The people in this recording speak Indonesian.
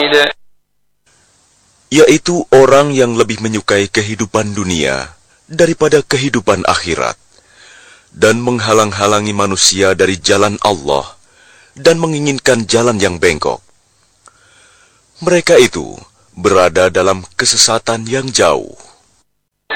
بعيد yaitu orang yang lebih menyukai kehidupan dunia daripada kehidupan akhirat, dan menghalang-halangi manusia dari jalan Allah, dan menginginkan jalan yang bengkok. Mereka itu berada dalam kesesatan yang jauh.